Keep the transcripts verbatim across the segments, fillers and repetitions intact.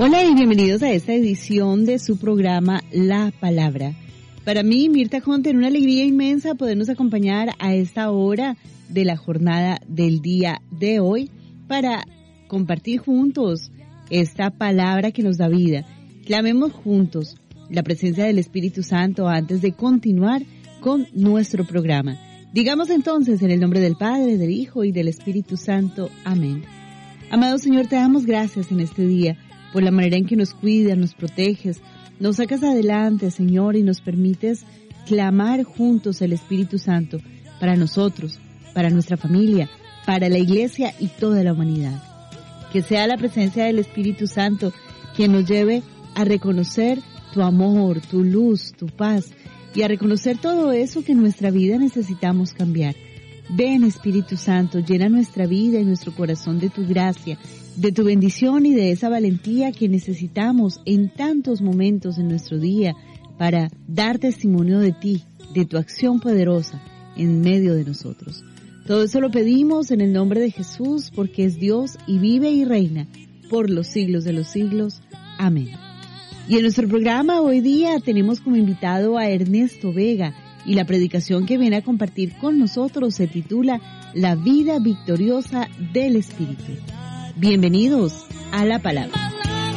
Hola y bienvenidos a esta edición de su programa La Palabra. Para mí, Mirta Conte, una alegría inmensa podernos acompañar a esta hora de la jornada del día de hoy para compartir juntos esta palabra que nos da vida. Clamemos juntos la presencia del Espíritu Santo antes de continuar con nuestro programa. Digamos entonces en el nombre del Padre, del Hijo y del Espíritu Santo. Amén. Amado Señor, te damos gracias en este día por la manera en que nos cuidas, nos proteges, nos sacas adelante, Señor, y nos permites clamar juntos el Espíritu Santo para nosotros, para nuestra familia, para la Iglesia y toda la humanidad. Que sea la presencia del Espíritu Santo quien nos lleve a reconocer tu amor, tu luz, tu paz y a reconocer todo eso que en nuestra vida necesitamos cambiar. Ven, Espíritu Santo, llena nuestra vida y nuestro corazón de tu gracia, de tu bendición y de esa valentía que necesitamos en tantos momentos en nuestro día para dar testimonio de ti, de tu acción poderosa en medio de nosotros. Todo eso lo pedimos en el nombre de Jesús, porque es Dios y vive y reina por los siglos de los siglos. Amén. Y en nuestro programa hoy día tenemos como invitado a Ernesto Vega, y la predicación que viene a compartir con nosotros se titula La vida victoriosa del Espíritu. Bienvenidos a La Palabra.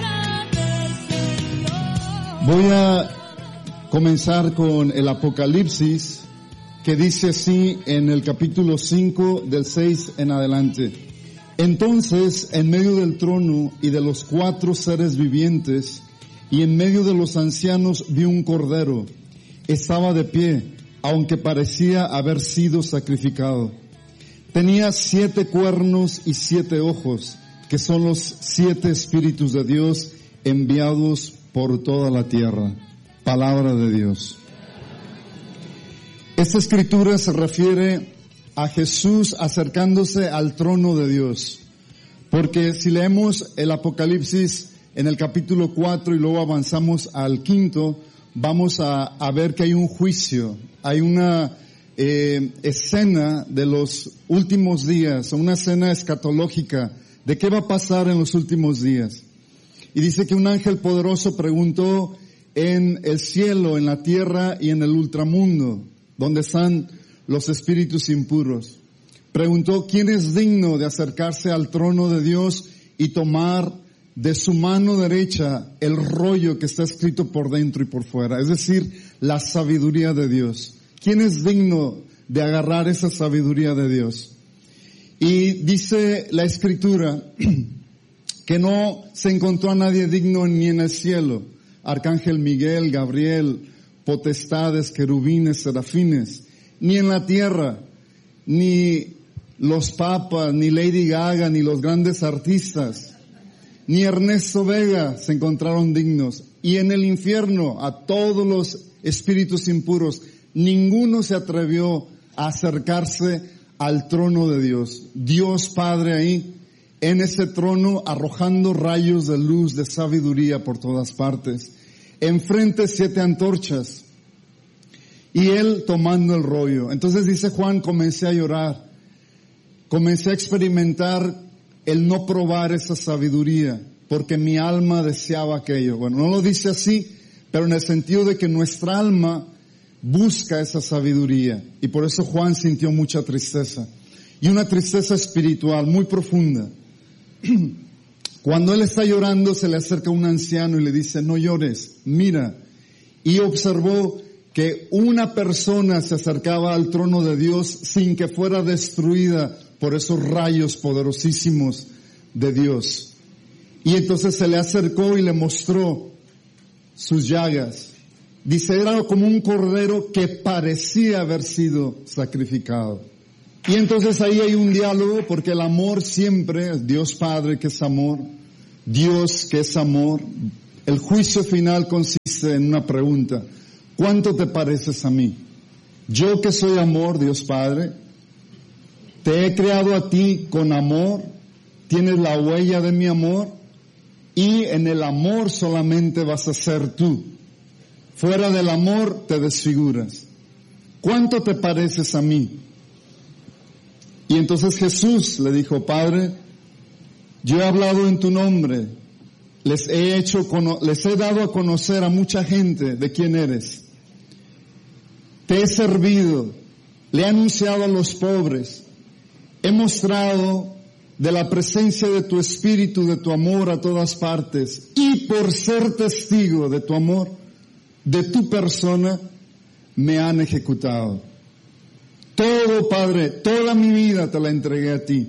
Voy a comenzar con el Apocalipsis, que dice así en el capítulo cinco, del seis en adelante. Entonces, en medio del trono y de los cuatro seres vivientes, y en medio de los ancianos vi un cordero. Estaba de pie, aunque parecía haber sido sacrificado. Tenía siete cuernos y siete ojos, que son los siete espíritus de Dios enviados por toda la tierra. Palabra de Dios. Esta escritura se refiere a Jesús acercándose al trono de Dios. Porque si leemos el Apocalipsis en el capítulo cuatro y luego avanzamos al quinto, vamos a, a ver que hay un juicio, hay una eh, escena de los últimos días, una escena escatológica de qué va a pasar en los últimos días. Y dice que un ángel poderoso preguntó en el cielo, en la tierra y en el ultramundo, donde están los espíritus impuros. Preguntó quién es digno de acercarse al trono de Dios y tomar de su mano derecha el rollo que está escrito por dentro y por fuera, es decir, la sabiduría de Dios. ¿Quién es digno de agarrar esa sabiduría de Dios? Y dice la Escritura que no se encontró a nadie digno ni en el cielo. Arcángel Miguel, Gabriel, potestades, querubines, serafines, ni en la tierra, ni los papas, ni Lady Gaga, ni los grandes artistas, ni Ernesto Vega se encontraron dignos. Y en el infierno, a todos los espíritus impuros, ninguno se atrevió a acercarse al trono de Dios. Dios Padre ahí, en ese trono, arrojando rayos de luz, de sabiduría por todas partes. Enfrente siete antorchas. Y Él tomando el rollo. Entonces dice Juan, comencé a llorar. Comencé a experimentar el no probar esa sabiduría, porque mi alma deseaba aquello. Bueno, no lo dice así, pero en el sentido de que nuestra alma busca esa sabiduría. Y por eso Juan sintió mucha tristeza. Y una tristeza espiritual muy profunda. Cuando él está llorando, se le acerca un anciano y le dice, no llores, mira. Y observó que una persona se acercaba al trono de Dios sin que fuera destruida por esos rayos poderosísimos de Dios. Y entonces se le acercó y le mostró sus llagas. Dice, era como un cordero que parecía haber sido sacrificado. Y entonces ahí hay un diálogo, porque el amor siempre, Dios Padre que es amor, Dios que es amor. El juicio final consiste en una pregunta: ¿cuánto te pareces a mí? Yo que soy amor, Dios Padre, te he creado a ti con amor, tienes la huella de mi amor, y en el amor solamente vas a ser tú. Fuera del amor te desfiguras. ¿Cuánto te pareces a mí? Y entonces Jesús le dijo, Padre, yo he hablado en tu nombre, les he hecho, les he dado a conocer a mucha gente de quién eres. Te he servido, le he anunciado a los pobres, he mostrado de la presencia de tu espíritu, de tu amor a todas partes, y por ser testigo de tu amor, de tu persona, me han ejecutado. Todo, Padre, toda mi vida te la entregué a ti.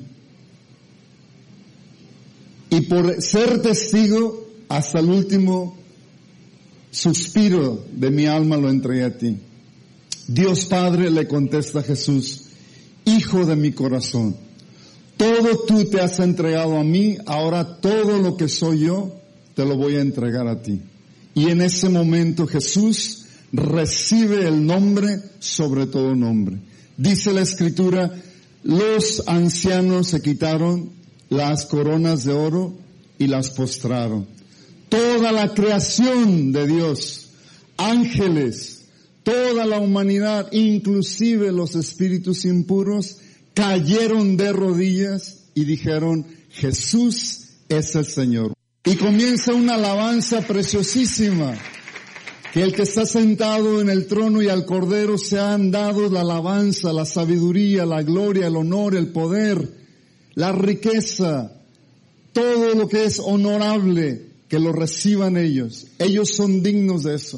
Y por ser testigo, hasta el último suspiro de mi alma lo entregué a ti. Dios Padre le contesta a Jesús, Hijo de mi corazón, todo tú te has entregado a mí, ahora todo lo que soy yo te lo voy a entregar a ti. Y en ese momento Jesús recibe el nombre sobre todo nombre. Dice la Escritura, los ancianos se quitaron las coronas de oro y las postraron. Toda la creación de Dios, ángeles, toda la humanidad, inclusive los espíritus impuros, cayeron de rodillas y dijeron, Jesús es el Señor. Y comienza una alabanza preciosísima, que el que está sentado en el trono y al Cordero se han dado la alabanza, la sabiduría, la gloria, el honor, el poder, la riqueza, todo lo que es honorable, que lo reciban ellos. Ellos son dignos de eso.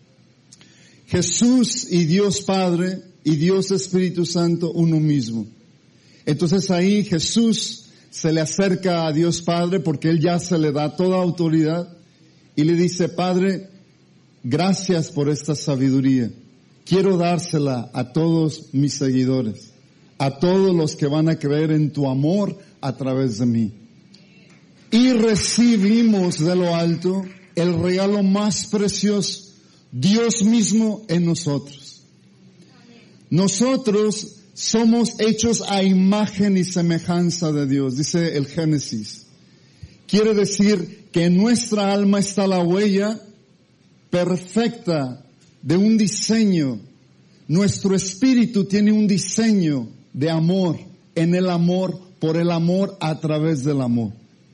Jesús y Dios Padre y Dios Espíritu Santo uno mismo. Entonces ahí Jesús se le acerca a Dios Padre porque Él ya se le da toda autoridad y le dice, Padre, gracias por esta sabiduría. Quiero dársela a todos mis seguidores, a todos los que van a creer en tu amor a través de mí. Y recibimos de lo alto el regalo más precioso, Dios mismo en nosotros. Nosotros somos hechos a imagen y semejanza de Dios, dice el Génesis. Quiere decir que en nuestra alma está la huella perfecta de un diseño. Nuestro espíritu tiene un diseño de amor, en el amor, por el amor, a través del amor.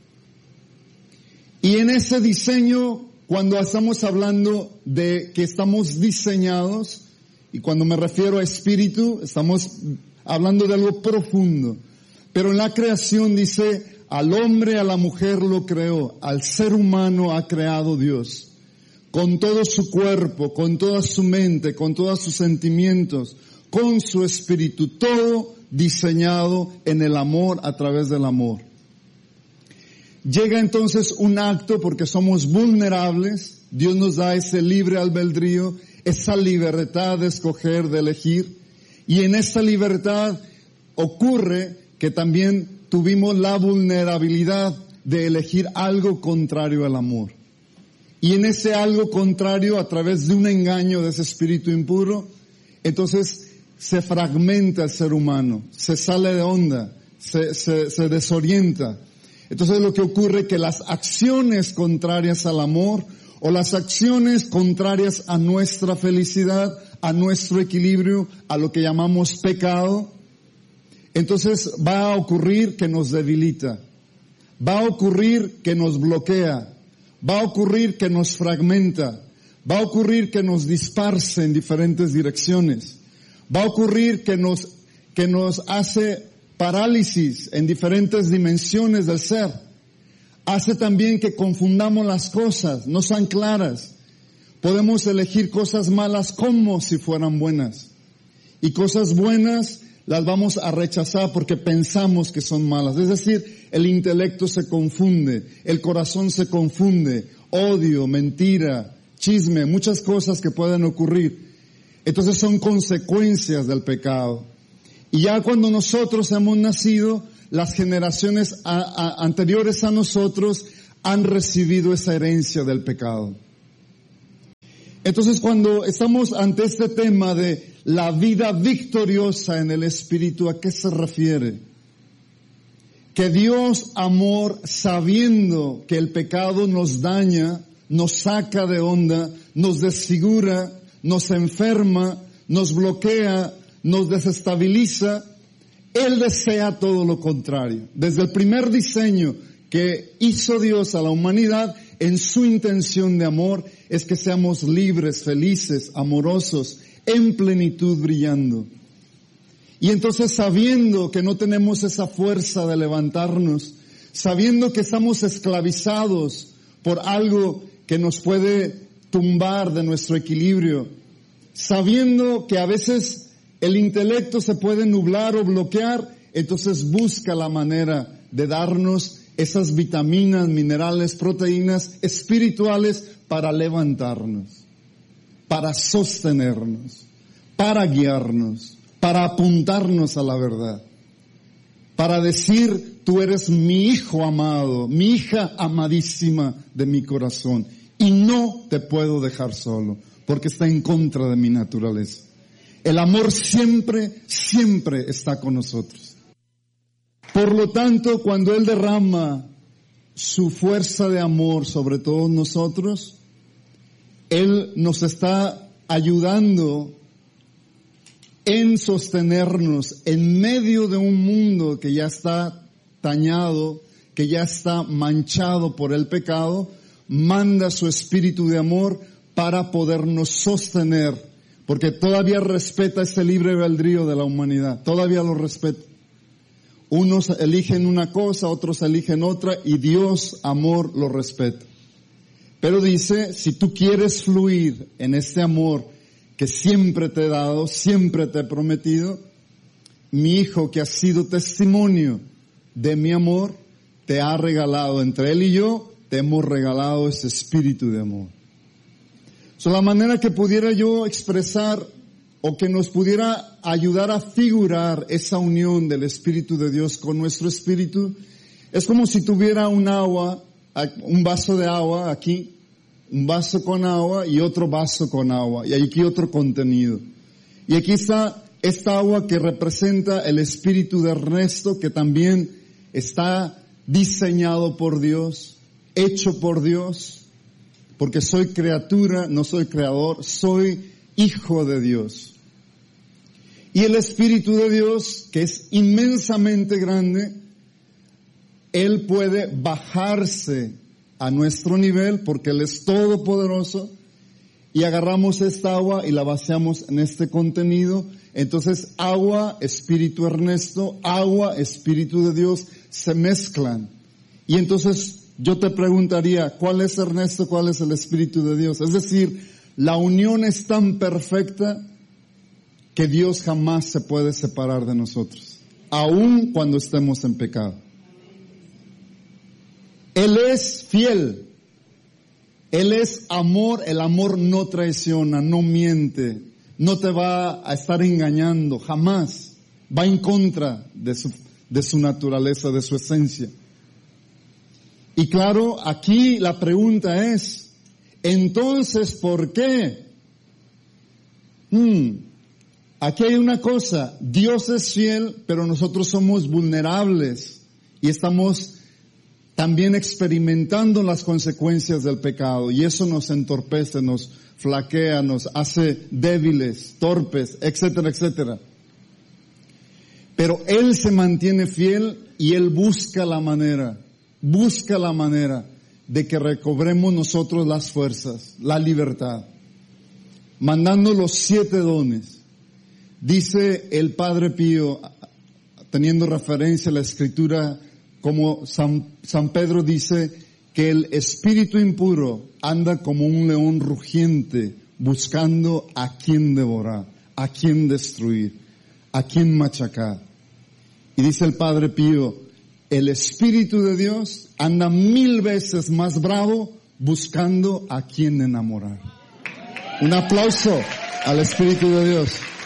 Y en ese diseño, cuando estamos hablando de que estamos diseñados, y cuando me refiero a espíritu, estamos hablando de algo profundo. Pero en la creación dice, al hombre, a la mujer lo creó, al ser humano ha creado Dios. Con todo su cuerpo, con toda su mente, con todos sus sentimientos, con su espíritu, todo diseñado en el amor, a través del amor. Llega entonces un acto porque somos vulnerables, Dios nos da ese libre albedrío, esa libertad de escoger, de elegir, y en esa libertad ocurre que también tuvimos la vulnerabilidad de elegir algo contrario al amor. Y en ese algo contrario, a través de un engaño de ese espíritu impuro, entonces se fragmenta el ser humano, se sale de onda, se, se, se desorienta. Entonces lo que ocurre es que las acciones contrarias al amor o las acciones contrarias a nuestra felicidad, a nuestro equilibrio, a lo que llamamos pecado, entonces va a ocurrir que nos debilita, va a ocurrir que nos bloquea, va a ocurrir que nos fragmenta, va a ocurrir que nos dispersa en diferentes direcciones, va a ocurrir que nos, que nos hace parálisis en diferentes dimensiones del ser. Hace también que confundamos las cosas, no son claras. Podemos elegir cosas malas como si fueran buenas. Y cosas buenas las vamos a rechazar porque pensamos que son malas. Es decir, el intelecto se confunde, el corazón se confunde, odio, mentira, chisme, muchas cosas que pueden ocurrir. Entonces son consecuencias del pecado. Y ya cuando nosotros hemos nacido, las generaciones a, a, anteriores a nosotros han recibido esa herencia del pecado. Entonces cuando estamos ante este tema de la vida victoriosa en el Espíritu, ¿a qué se refiere? Que Dios, amor, sabiendo que el pecado nos daña, nos saca de onda, nos desfigura, nos enferma, nos bloquea, nos desestabiliza, Él desea todo lo contrario. Desde el primer diseño que hizo Dios a la humanidad en su intención de amor es que seamos libres, felices, amorosos, en plenitud brillando. Y entonces, sabiendo que no tenemos esa fuerza de levantarnos, sabiendo que estamos esclavizados por algo que nos puede tumbar de nuestro equilibrio, sabiendo que a veces el intelecto se puede nublar o bloquear, entonces busca la manera de darnos esas vitaminas, minerales, proteínas espirituales para levantarnos, para sostenernos, para guiarnos, para apuntarnos a la verdad, para decir, tú eres mi hijo amado, mi hija amadísima de mi corazón, y no te puedo dejar solo, porque está en contra de mi naturaleza. El amor siempre, siempre está con nosotros. Por lo tanto, cuando Él derrama su fuerza de amor sobre todos nosotros, Él nos está ayudando en sostenernos en medio de un mundo que ya está dañado, que ya está manchado por el pecado. Manda su espíritu de amor para podernos sostener, porque todavía respeta ese libre albedrío de la humanidad, todavía lo respeta. Unos eligen una cosa, otros eligen otra, y Dios, amor, lo respeta. Pero dice, si tú quieres fluir en este amor que siempre te he dado, siempre te he prometido, mi hijo que ha sido testimonio de mi amor, te ha regalado, entre él y yo, te hemos regalado ese espíritu de amor. So, la manera que pudiera yo expresar o que nos pudiera ayudar a figurar esa unión del Espíritu de Dios con nuestro espíritu, es como si tuviera un agua, un vaso de agua aquí, un vaso con agua y otro vaso con agua, y aquí otro contenido. Y aquí está esta agua que representa el espíritu de Ernesto, que también está diseñado por Dios, hecho por Dios, porque soy criatura, no soy creador, soy hijo de Dios. Y el Espíritu de Dios, que es inmensamente grande, Él puede bajarse a nuestro nivel porque Él es todopoderoso, y agarramos esta agua y la vaciamos en este contenido. Entonces agua, Espíritu Ernesto, agua, Espíritu de Dios se mezclan. Y entonces yo te preguntaría, ¿cuál es Ernesto? ¿Cuál es el Espíritu de Dios? Es decir, la unión es tan perfecta que Dios jamás se puede separar de nosotros, aun cuando estemos en pecado. Él es fiel, Él es amor, el amor no traiciona, no miente, no te va a estar engañando, jamás, va en contra de su, de su naturaleza, de su esencia. Y claro, aquí la pregunta es, entonces, ¿por qué? Hmm. Aquí hay una cosa, Dios es fiel, pero nosotros somos vulnerables y estamos también experimentando las consecuencias del pecado, y eso nos entorpece, nos flaquea, nos hace débiles, torpes, etcétera, etcétera. Pero Él se mantiene fiel y Él busca la manera, busca la manera de que recobremos nosotros las fuerzas, la libertad, mandando los siete dones. Dice el Padre Pío, teniendo referencia a la Escritura, como San, San Pedro dice, que el espíritu impuro anda como un león rugiente, buscando a quien devorar, a quien destruir, a quien machacar. Y dice el Padre Pío, el Espíritu de Dios anda mil veces más bravo, buscando a quien enamorar. Un aplauso al Espíritu de Dios.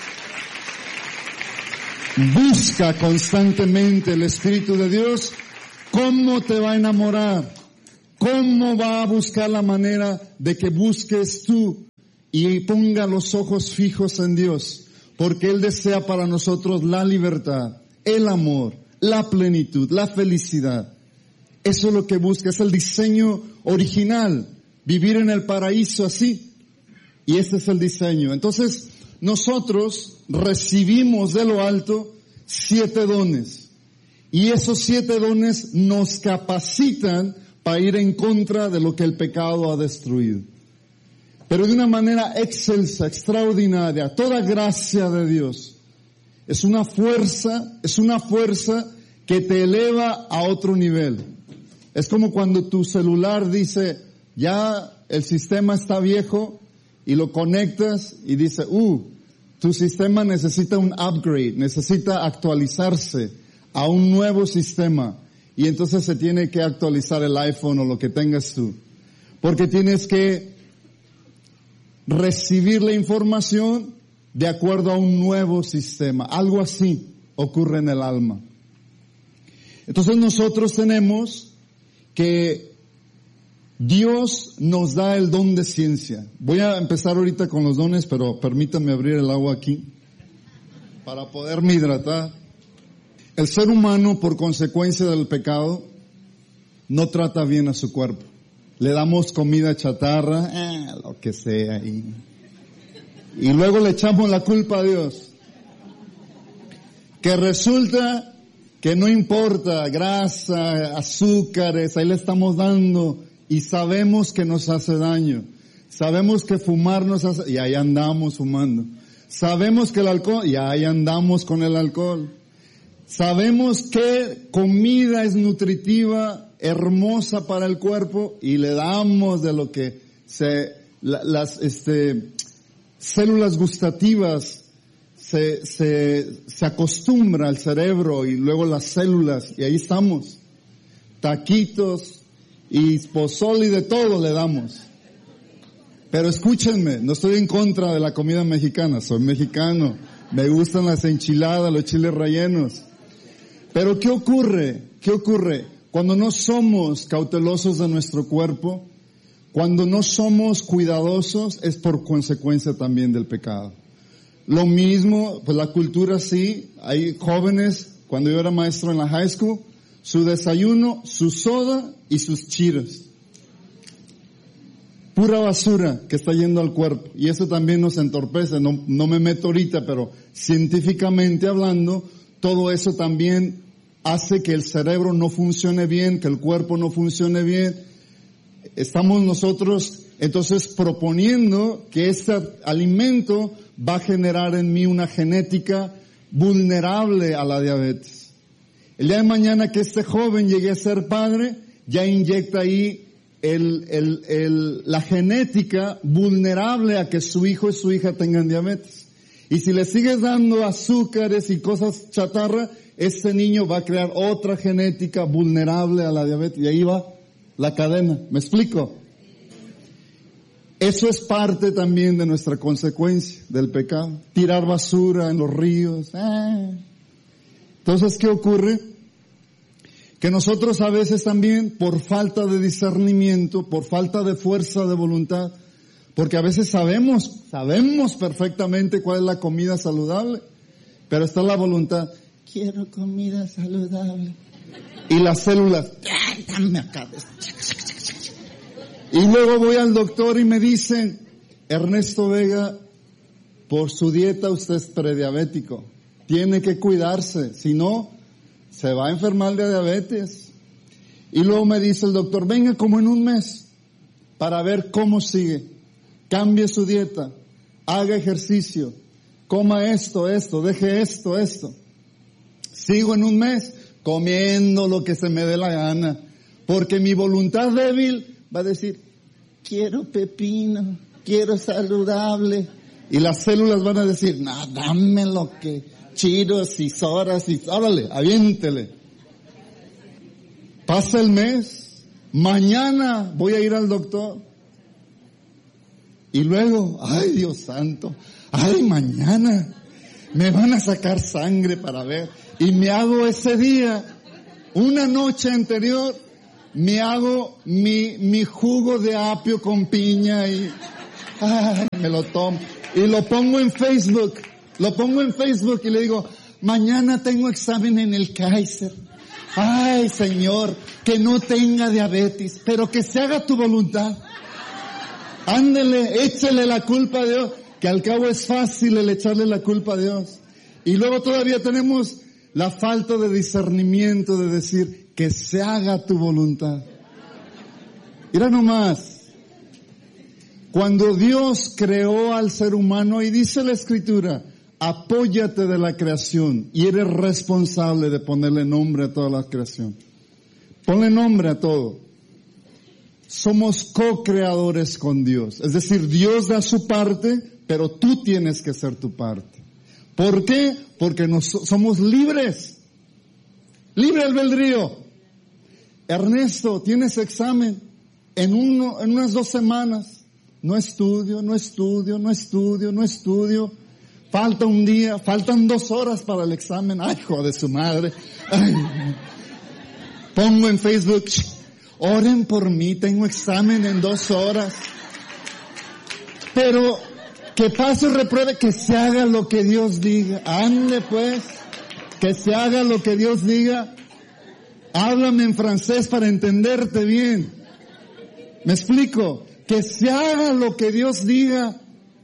Busca constantemente el Espíritu de Dios. ¿Cómo te va a enamorar? ¿Cómo va a buscar la manera de que busques tú y ponga los ojos fijos en Dios? Porque Él desea para nosotros la libertad, el amor, la plenitud, la felicidad. Eso es lo que busca, es el diseño original, vivir en el paraíso así. Y este es el diseño. Entonces, nosotros recibimos de lo alto siete dones. Y esos siete dones nos capacitan para ir en contra de lo que el pecado ha destruido. Pero de una manera excelsa, extraordinaria, toda gracia de Dios. Es una fuerza, es una fuerza que te eleva a otro nivel. Es como cuando tu celular dice, ya el sistema está viejo, y lo conectas y dice, uh, tu sistema necesita un upgrade, necesita actualizarse a un nuevo sistema. Y entonces se tiene que actualizar el iPhone o lo que tengas tú. Porque tienes que recibir la información de acuerdo a un nuevo sistema. Algo así ocurre en el alma. Entonces nosotros tenemos que Dios nos da el don de ciencia. Voy a empezar ahorita con los dones, pero permítanme abrir el agua aquí para poderme hidratar. El ser humano, por consecuencia del pecado, no trata bien a su cuerpo. Le damos comida chatarra, eh, lo que sea, y, y luego le echamos la culpa a Dios. Que resulta que no importa, grasa, azúcares, ahí le estamos dando, y sabemos que nos hace daño. Sabemos que fumar nos hace, y ahí andamos fumando. Sabemos que el alcohol, y ahí andamos con el alcohol. Sabemos que comida es nutritiva, hermosa para el cuerpo, y le damos de lo que se, la, las, este, células gustativas se, se, se acostumbra al cerebro y luego las células, y ahí estamos. Taquitos y pozole y de todo le damos. Pero escúchenme, no estoy en contra de la comida mexicana, soy mexicano, me gustan las enchiladas, los chiles rellenos. Pero ¿qué ocurre? ¿Qué ocurre? Cuando no somos cautelosos de nuestro cuerpo, cuando no somos cuidadosos, es por consecuencia también del pecado. Lo mismo, pues la cultura sí, hay jóvenes, cuando yo era maestro en la high school, su desayuno, su soda y sus chiras. Pura basura que está yendo al cuerpo. Y eso también nos entorpece, no, no me meto ahorita, pero científicamente hablando, todo eso también hace que el cerebro no funcione bien, que el cuerpo no funcione bien. Estamos nosotros entonces proponiendo que este alimento va a generar en mí una genética vulnerable a la diabetes. El día de mañana que este joven llegue a ser padre, ya inyecta ahí el, el, el, la genética vulnerable a que su hijo y su hija tengan diabetes. Y si le sigues dando azúcares y cosas chatarra, ese niño va a crear otra genética vulnerable a la diabetes. Y ahí va la cadena. ¿Me explico? Eso es parte también de nuestra consecuencia del pecado. Tirar basura en los ríos. Ah. Entonces, ¿qué ocurre? Que nosotros a veces también, por falta de discernimiento, por falta de fuerza de voluntad, porque a veces sabemos, sabemos perfectamente cuál es la comida saludable, pero está la voluntad. Quiero comida saludable. Y las células, dame acá. Y luego voy al doctor y me dicen, Ernesto Vega, por su dieta usted es prediabético. Tiene que cuidarse, si no, se va a enfermar de diabetes. Y luego me dice el doctor, venga como en un mes, para ver cómo sigue. Cambie su dieta, haga ejercicio, coma esto, esto, deje esto, esto. Sigo en un mes comiendo lo que se me dé la gana, porque mi voluntad débil va a decir, quiero pepino, quiero saludable. Y las células van a decir, no, dame lo que... chiros y soras y órale, aviéntele. Pasa el mes, mañana voy a ir al doctor. Y luego, ay Dios santo, ay mañana me van a sacar sangre para ver. Y me hago ese día, una noche anterior, me hago mi, mi jugo de apio con piña y ay, me lo tomo. Y lo pongo en Facebook. Lo pongo en Facebook y le digo, mañana tengo examen en el Kaiser. Ay, Señor, que no tenga diabetes, pero que se haga tu voluntad. Ándele, échele la culpa a Dios, que al cabo es fácil el echarle la culpa a Dios. Y luego todavía tenemos La falta de discernimiento de decir que se haga tu voluntad. Mira nomás. Cuando Dios creó al ser humano, y dice la Escritura, apóyate de la creación y eres responsable de ponerle nombre a toda la creación. Ponle nombre a todo. Somos co-creadores con Dios. Es decir, Dios da su parte, pero tú tienes que hacer tu parte. ¿Por qué? Porque nos, somos libres. Libre albedrío. Ernesto, tienes examen en, uno, en unas dos semanas. No estudio, no estudio, no estudio, no estudio. Falta un día, faltan dos horas para el examen. Ay, hijo de su madre. Ay. Pongo en Facebook, oren por mí, tengo examen en dos horas. Pero que pase y repruebe, que se haga lo que Dios diga. Ande pues, que se haga lo que Dios diga. Háblame en francés para entenderte bien. ¿Me explico? Que se haga lo que Dios diga.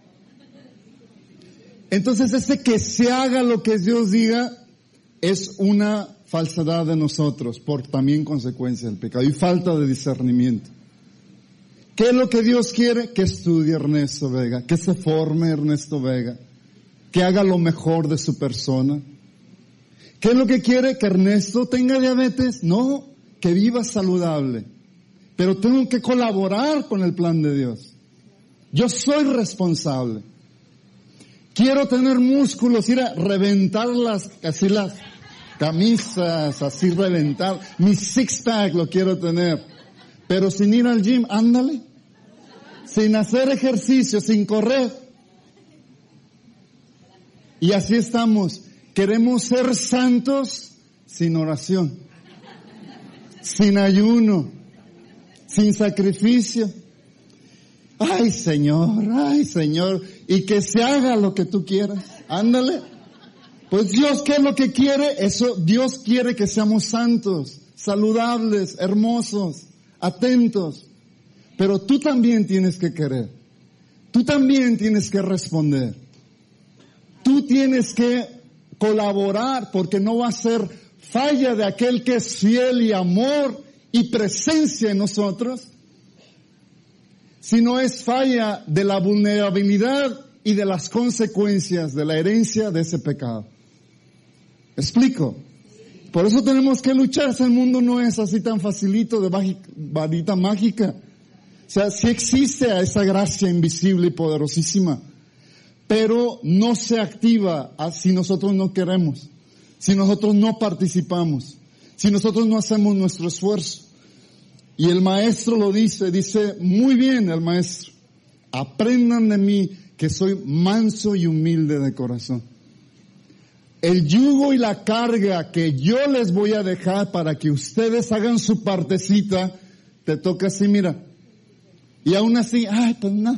Entonces ese que se haga lo que Dios diga es una falsedad de nosotros, por también consecuencia del pecado y falta de discernimiento. ¿Qué es lo que Dios quiere? Que estudie Ernesto Vega, que se forme Ernesto Vega, que haga lo mejor de su persona. ¿Qué es lo que quiere? Que Ernesto tenga diabetes. No, que viva saludable. Pero tengo que colaborar con el plan de Dios. Yo soy responsable. Quiero tener músculos, ir a reventar las, así las camisas, así reventar. Mi six pack lo quiero tener. Pero sin ir al gym, ándale. Sin hacer ejercicio, sin correr. Y así estamos. Queremos ser santos sin oración, sin ayuno, sin sacrificio. Ay, Señor, ay, Señor, y que se haga lo que tú quieras. Ándale. Pues Dios, ¿qué es lo que quiere? Eso, Dios quiere que seamos santos, saludables, hermosos, atentos. Pero tú también tienes que querer. Tú también tienes que responder. Tú tienes que colaborar, porque no va a ser falla de aquel que es fiel y amor y presencia en nosotros, sino es falla de la vulnerabilidad y de las consecuencias de la herencia de ese pecado. ¿Explico? Por eso tenemos que luchar. El mundo no es así tan facilito de varita mágica. O sea, sí existe a esa gracia invisible y poderosísima, pero no se activa si nosotros no queremos, si nosotros no participamos, si nosotros no hacemos nuestro esfuerzo. Y el maestro lo dice, dice muy bien el maestro, aprendan de mí que soy manso y humilde de corazón. El yugo y la carga que yo les voy a dejar para que ustedes hagan su partecita, te toca así, mira. Y aún así, ay, pues no.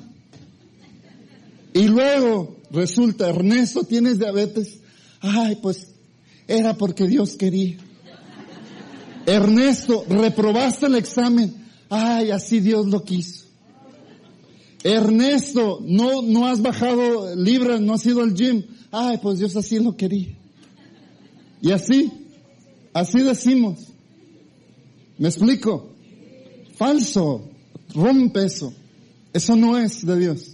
Y luego resulta, Ernesto, ¿tienes diabetes? Ay, pues era porque Dios quería. Ernesto, reprobaste el examen. Ay, así Dios lo quiso. Ernesto, no, no has bajado libras, no has ido al gym. Ay, pues Dios así lo quería. Y así, así decimos. ¿Me explico? Falso. Rompe eso. Eso no es de Dios.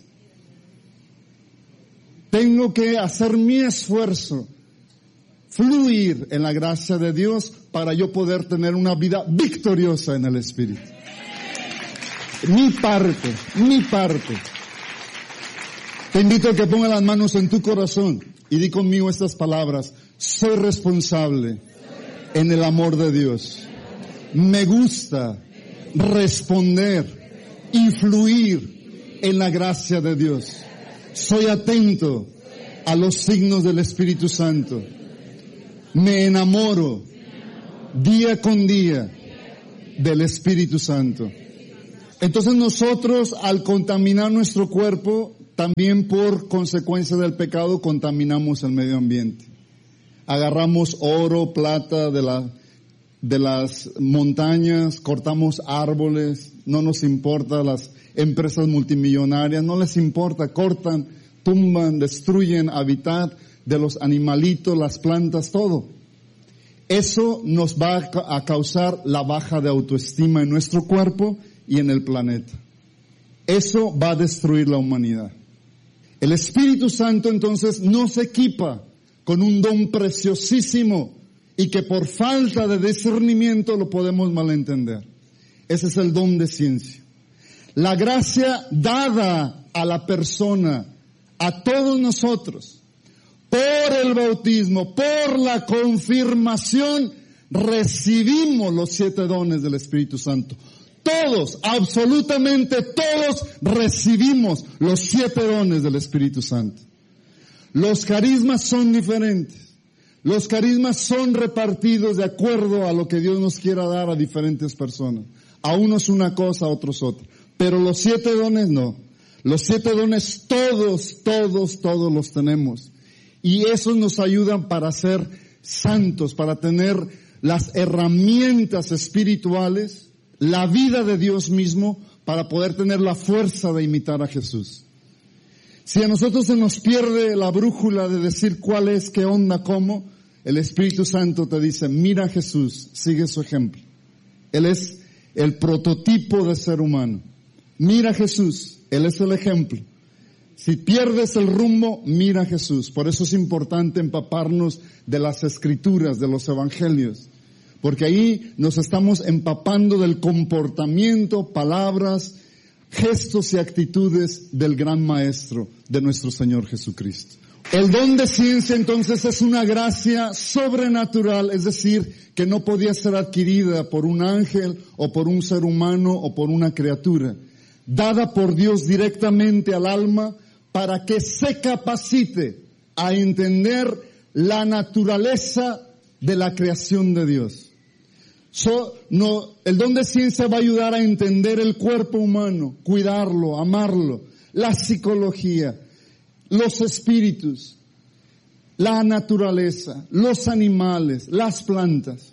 Tengo que hacer mi esfuerzo, fluir en la gracia de Dios para yo poder tener una vida victoriosa en el Espíritu. Mi parte, mi parte. Te invito a que pongas las manos en tu corazón y di conmigo estas palabras. Soy responsable en el amor de Dios. Me gusta responder y fluir en la gracia de Dios. Soy atento a los signos del Espíritu Santo. Me enamoro día con día del Espíritu Santo. Entonces nosotros, al contaminar nuestro cuerpo, también por consecuencia del pecado, contaminamos el medio ambiente. Agarramos oro, plata de la, de las montañas, cortamos árboles, no nos importa, las empresas multimillonarias, no les importa, cortan, tumban, destruyen hábitat de los animalitos, las plantas, todo. eso nos va a causar la baja de autoestima en nuestro cuerpo y en el planeta. Eso va a destruir la humanidad. El Espíritu Santo entonces nos equipa con un don preciosísimo y que por falta de discernimiento lo podemos malentender. Ese es el don de ciencia. La gracia dada a la persona, a todos nosotros, por el bautismo, por la confirmación, recibimos los siete dones del Espíritu Santo. Todos, absolutamente todos, recibimos los siete dones del Espíritu Santo. Los carismas son diferentes. Los carismas son repartidos de acuerdo a lo que Dios nos quiera dar a diferentes personas. A unos una cosa, a otros otra. Pero los siete dones no. Los siete dones todos, todos, todos los tenemos. Y esos nos ayudan para ser santos, para tener las herramientas espirituales, la vida de Dios mismo, para poder tener la fuerza de imitar a Jesús. Si a nosotros se nos pierde la brújula de decir cuál es, qué onda, cómo, el Espíritu Santo te dice, mira a Jesús, sigue su ejemplo. Él es el prototipo de ser humano. Mira a Jesús, Él es el ejemplo. Si pierdes el rumbo, mira a Jesús. Por eso es importante empaparnos de las Escrituras, de los Evangelios. Porque ahí nos estamos empapando del comportamiento, palabras, gestos y actitudes del gran Maestro, de nuestro Señor Jesucristo. El don de ciencia entonces es una gracia sobrenatural, es decir, que no podía ser adquirida por un ángel o por un ser humano o por una criatura, dada por Dios directamente al alma para que se capacite a entender la naturaleza de la creación de Dios. So, no, el don de ciencia va a ayudar a entender el cuerpo humano, cuidarlo, amarlo, la psicología, los espíritus, la naturaleza, los animales, las plantas.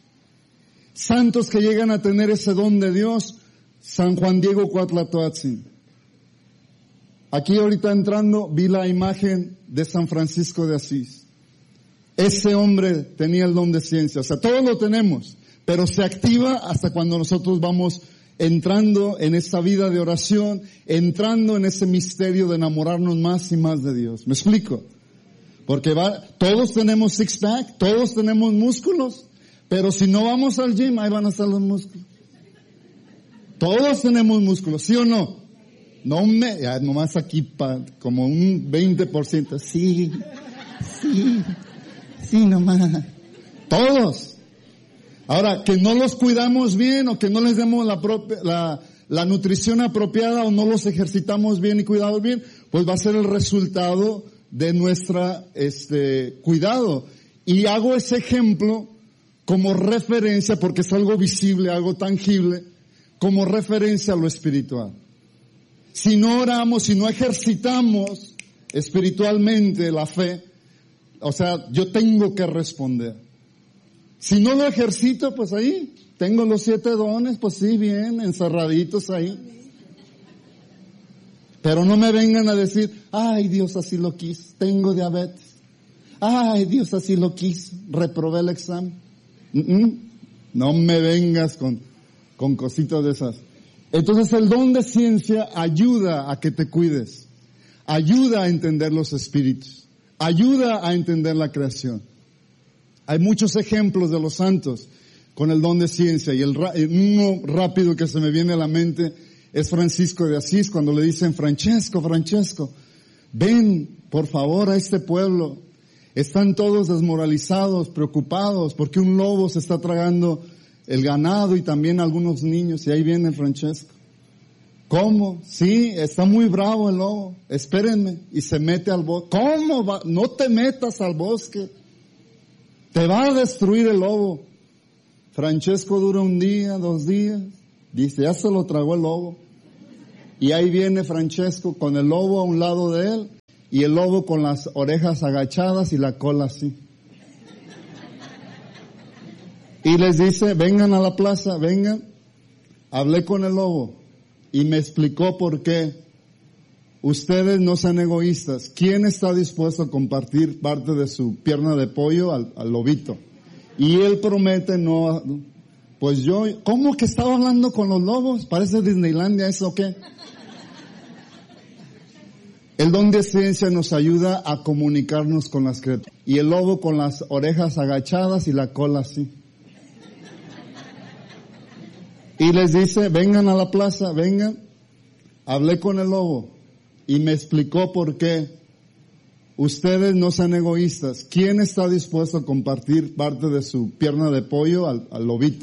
Santos que llegan a tener ese don de Dios, San Juan Diego Cuatlatoatzin. Aquí ahorita entrando vi la imagen de San Francisco de Asís. Ese hombre tenía el don de ciencia, o sea, todos lo tenemos, pero se activa hasta cuando nosotros vamos entrando en esa vida de oración, entrando en ese misterio de enamorarnos más y más de Dios. ¿Me explico? Porque va, todos tenemos six-pack, todos tenemos músculos, pero si no vamos al gym, ahí van a estar los músculos. Todos tenemos músculos, ¿sí o no? No me, ya nomás aquí pa, como un veinte por ciento. Sí, sí, sí nomás. Todos. Ahora, que no los cuidamos bien o que no les demos la, propia, la, la nutrición apropiada o no los ejercitamos bien y cuidados bien, pues va a ser el resultado de nuestra este cuidado. Y hago ese ejemplo como referencia, porque es algo visible, algo tangible, como referencia a lo espiritual. Si no oramos, si no ejercitamos espiritualmente la fe, o sea, yo tengo que responder. Si no lo ejercito, pues ahí, tengo los siete dones, pues sí, bien, encerraditos ahí. Pero no me vengan a decir, ay, Dios así lo quiso, tengo diabetes. Ay, Dios así lo quiso, reprobé el examen. Mm-mm. No me vengas con, con cositas de esas. Entonces el don de ciencia ayuda a que te cuides, ayuda a entender los espíritus, ayuda a entender la creación. Hay muchos ejemplos de los santos con el don de ciencia y el uno rápido que se me viene a la mente es Francisco de Asís, cuando le dicen, Francesco, Francesco, ven por favor a este pueblo. Están todos desmoralizados, preocupados porque un lobo se está tragando el ganado y también algunos niños, y ahí viene Francesco. ¿Cómo? Sí, está muy bravo el lobo, espérenme, y se mete al bosque. ¿Cómo va? No te metas al bosque. Te va a destruir el lobo. Francesco dura un día, dos días. Dice, ya se lo tragó el lobo. Y ahí viene Francesco con el lobo a un lado de él y el lobo con las orejas agachadas y la cola así. Y les dice, vengan a la plaza, vengan. Hablé con el lobo y me explicó por qué. Ustedes no sean egoístas. ¿Quién está dispuesto a compartir parte de su pierna de pollo al, al lobito? Y él promete no, pues yo, ¿cómo que estaba hablando con los lobos? Parece Disneylandia eso, ¿o qué? El don de ciencia nos ayuda a comunicarnos con las criaturas. Y el lobo con las orejas agachadas y la cola así. Y les dice, vengan a la plaza, vengan. Hablé con el lobo y me explicó por qué. Ustedes no sean egoístas. ¿Quién está dispuesto a compartir parte de su pierna de pollo al, al lobito?